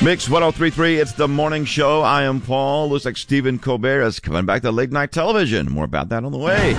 Mix 103.3, it's the morning show. I am Paul. Looks like Stephen Colbert is coming back to late night television. More about that on the way.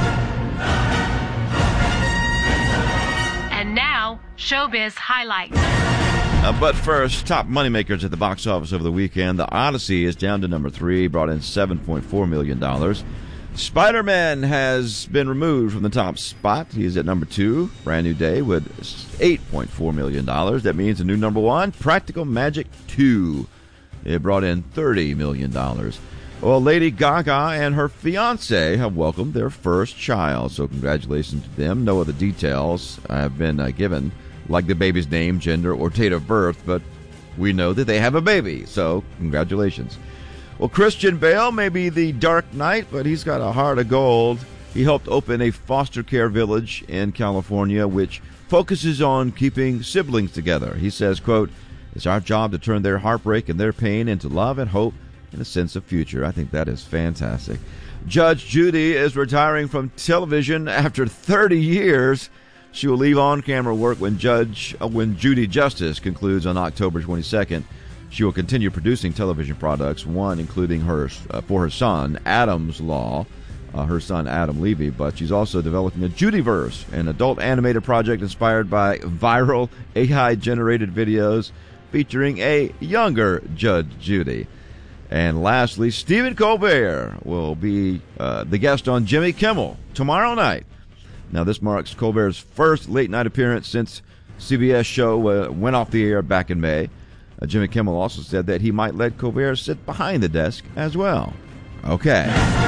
And now, Showbiz Highlights. But first, top moneymakers at the box office over the weekend. The Odyssey is down to number 3, brought in $7.4 million. Spider-Man has been removed from the top spot. He is at number 2, Brand New Day, with $8.4 million. That means the new number 1, Practical Magic 2. It brought in $30 million. Well, Lady Gaga and her fiancé have welcomed their first child, so congratulations to them. No other details have been given, like the baby's name, gender, or date of birth, but we know that they have a baby, so congratulations. Well, Christian Bale may be the Dark Knight, but he's got a heart of gold. He helped open a foster care village in California, which focuses on keeping siblings together. He says, quote, "It's our job to turn their heartbreak and their pain into love and hope and a sense of future." I think that is fantastic. Judge Judy is retiring from television after 30 years. She will leave on-camera work when Judy Justice concludes on October 22nd. She will continue producing television products, one including for her son, Adam's Law, her son Adam Levy, but she's also developing a Judyverse, an adult animated project inspired by viral AI-generated videos featuring a younger Judge Judy. And lastly, Stephen Colbert will be the guest on Jimmy Kimmel tomorrow night. Now, this marks Colbert's first late-night appearance since CBS show went off the air back in May. Jimmy Kimmel also said that he might let Colbert sit behind the desk as well. Okay.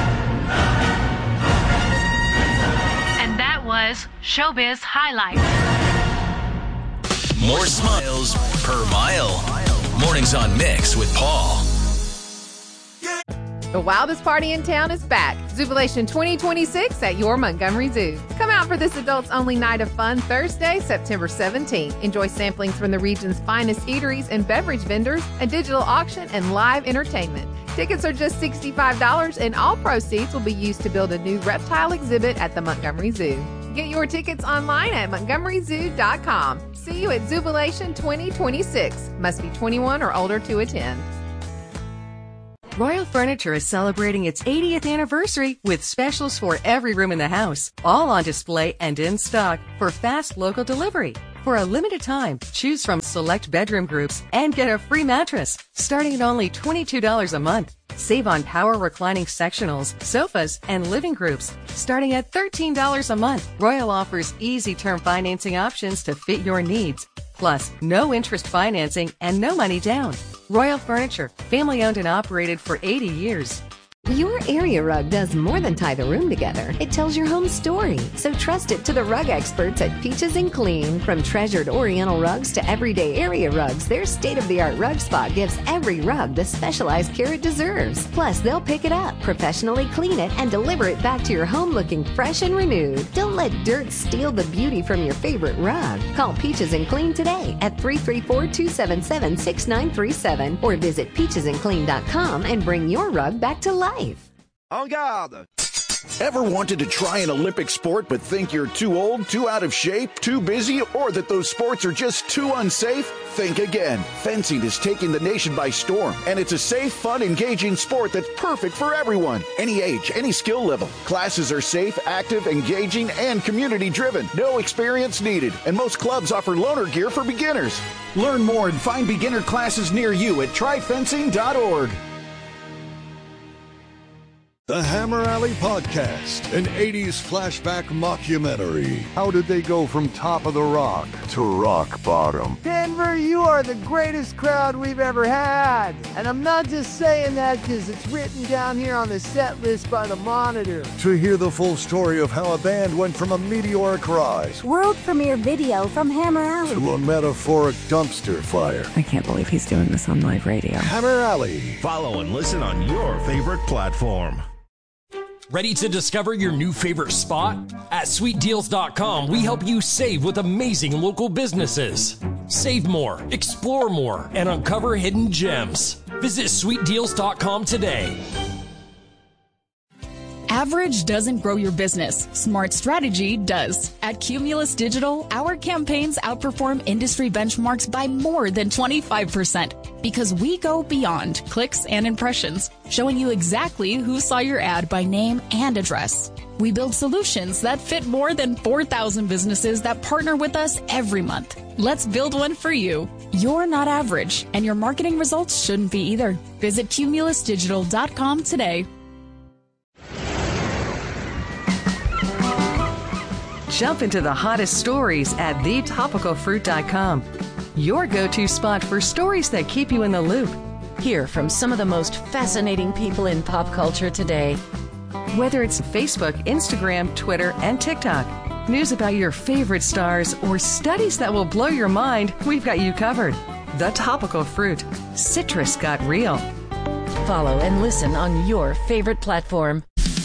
And that was Showbiz Highlights. More smiles per mile. Mornings on Mix with Paul. The wildest party in town is back. Zubilation 2026 at your Montgomery Zoo. Come out for this adults-only night of fun Thursday, September 17th. Enjoy samplings from the region's finest eateries and beverage vendors, a digital auction, and live entertainment. Tickets are just $65, and all proceeds will be used to build a new reptile exhibit at the Montgomery Zoo. Get your tickets online at montgomeryzoo.com. See you at Zubilation 2026. Must be 21 or older to attend. Royal Furniture is celebrating its 80th anniversary with specials for every room in the house, all on display and in stock for fast local delivery. For a limited time, choose from select bedroom groups and get a free mattress, starting at only $22 a month. Save on power reclining sectionals, sofas, and living groups, starting at $13 a month. Royal offers easy term financing options to fit your needs. Plus, no interest financing and no money down. Royal Furniture, family owned and operated for 80 years. Your area rug does more than tie the room together. It tells your home story. So trust it to the rug experts at Peaches and Clean. From treasured Oriental rugs to everyday area rugs, their state-of-the-art rug spot gives every rug the specialized care it deserves. Plus, they'll pick it up, professionally clean it, and deliver it back to your home looking fresh and renewed. Don't let dirt steal the beauty from your favorite rug. Call Peaches and Clean today at 334-277-6937 or visit peachesandclean.com and bring your rug back to life. En garde! Ever wanted to try an Olympic sport but think you're too old, too out of shape, too busy, or that those sports are just too unsafe? Think again. Fencing is taking the nation by storm, and it's a safe, fun, engaging sport that's perfect for everyone. Any age, any skill level. Classes are safe, active, engaging, and community-driven. No experience needed, and most clubs offer loaner gear for beginners. Learn more and find beginner classes near you at tryfencing.org. The Hammer Alley Podcast, an 80s flashback mockumentary. How did they go from top of the rock to rock bottom? Denver, you are the greatest crowd we've ever had. And I'm not just saying that because it's written down here on the set list by the Monitor. To hear the full story of how a band went from a meteoric rise, world premiere video from Hammer Alley, to a metaphoric dumpster fire. I can't believe he's doing this on live radio. Hammer Alley. Follow and listen on your favorite platform. Ready to discover your new favorite spot? At sweetdeals.com, we help you save with amazing local businesses. Save more, explore more, and uncover hidden gems. Visit sweetdeals.com today. Average doesn't grow your business. Smart strategy does. At Cumulus Digital, our campaigns outperform industry benchmarks by more than 25%. Because we go beyond clicks and impressions, showing you exactly who saw your ad by name and address. We build solutions that fit more than 4,000 businesses that partner with us every month. Let's build one for you. You're not average, and your marketing results shouldn't be either. Visit cumulusdigital.com today. Jump into the hottest stories at thetopicalfruit.com. Your go-to spot for stories that keep you in the loop. Hear from some of the most fascinating people in pop culture today. Whether it's Facebook, Instagram, Twitter, and TikTok, news about your favorite stars, or studies that will blow your mind, we've got you covered. The Topical Fruit. Citrus got real. Follow and listen on your favorite platform.